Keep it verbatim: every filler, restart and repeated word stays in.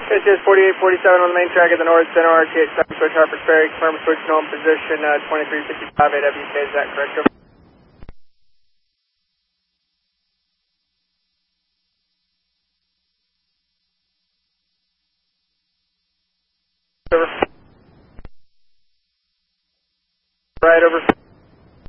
This is forty-eight forty-seven on the main track at the north center, R T H seven, switch Harper's Ferry, confirm switch known position, uh, twenty-three fifty-five A W K, is that correct? Over. Right over.